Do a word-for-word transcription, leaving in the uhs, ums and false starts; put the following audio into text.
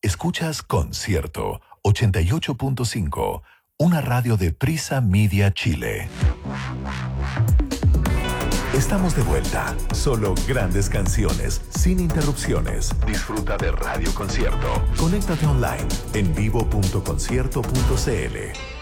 Escuchas Concierto ochenta y ocho punto cinco, una radio de Prisa Media Chile. Estamos de vuelta. Solo grandes canciones, sin interrupciones. Disfruta de Radio Concierto. Conéctate online en vivo punto concierto punto c l.